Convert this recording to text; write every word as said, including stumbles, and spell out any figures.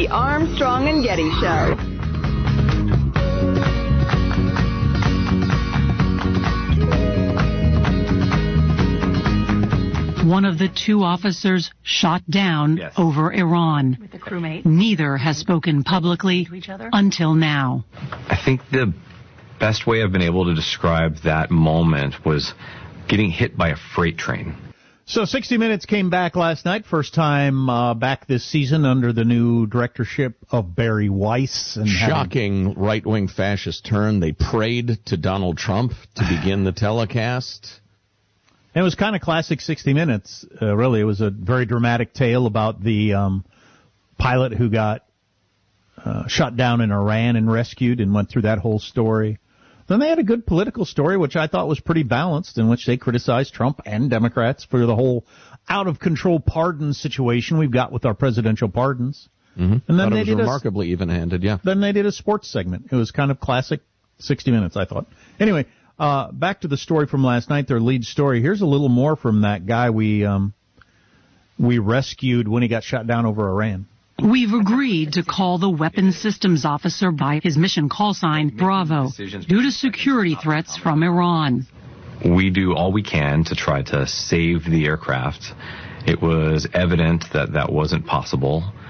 The Armstrong and Getty Show. One of the two officers shot down yes. over Iran. With a crewmate. Neither has spoken publicly until now. I think the best way I've been able to describe that moment was getting hit by a freight train. So sixty minutes came back last night, first time uh, back this season under the new directorship of Barry Weiss. And Shocking having... right-wing fascist turn. They prayed to Donald Trump to begin the telecast. It was kind of classic sixty minutes, uh, really. It was a very dramatic tale about the um, pilot who got uh, shot down in Iran and rescued, and went through that whole story. Then they had a good political story, which I thought was pretty balanced, in which they criticized Trump and Democrats for the whole out-of-control pardon situation we've got with our presidential pardons. Mm-hmm. And then they it was did a, remarkably even-handed, yeah. Then they did a sports segment. It was kind of classic sixty minutes, I thought. Anyway, uh, back to the story from last night, their lead story. Here's a little more from that guy we um, we rescued when he got shot down over Iran. We've agreed to call the weapons systems officer by his mission call sign, Bravo, due to security threats from Iran. We do all we can to try to save the aircraft. It was evident that that wasn't possible.